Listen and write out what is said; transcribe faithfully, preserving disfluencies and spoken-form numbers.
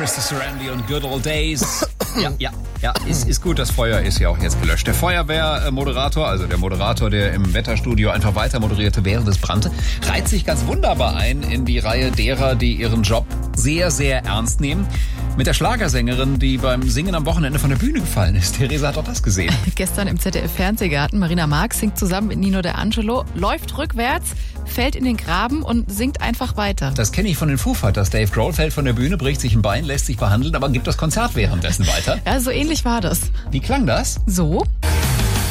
Krista Sarandon und Good Old Days. Ja, ja, ja, ist, ist gut. Das Feuer ist ja auch jetzt gelöscht. Der Feuerwehrmoderator, also der Moderator, der im Wetterstudio einfach weiter moderierte, während es brannte, reiht sich ganz wunderbar ein in die Reihe derer, die ihren Job sehr, sehr ernst nehmen. Mit der Schlagersängerin, die beim Singen am Wochenende von der Bühne gefallen ist. Theresa hat auch das gesehen. Gestern im Z D F-Fernsehgarten. Marina Marx singt zusammen mit Nino De Angelo, läuft rückwärts, fällt in den Graben und singt einfach weiter. Das kenne ich von den Foo Fighters. Dave Grohl fällt von der Bühne, bricht sich ein Bein, lässt sich behandeln, aber gibt das Konzert währenddessen weiter. Ja, so ähnlich war das. Wie klang das? So.